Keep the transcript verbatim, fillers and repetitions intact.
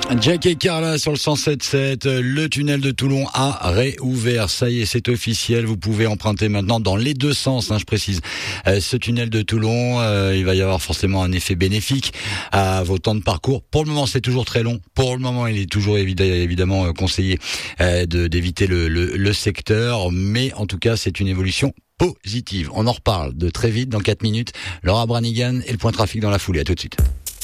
Jack et Carla sur le cent sept sept, le tunnel de Toulon a réouvert, ça y est, c'est officiel, vous pouvez emprunter maintenant dans les deux sens, hein, je précise. Euh, ce tunnel de Toulon, euh, il va y avoir forcément un effet bénéfique à vos temps de parcours. Pour le moment, c'est toujours très long, pour le moment, il est toujours évid- évidemment conseillé euh, de, d'éviter le, le, le secteur, mais en tout cas, c'est une évolution positive. On en reparle de très vite, dans quatre minutes. Laura Branigan et le point trafic dans la foulée, à tout de suite.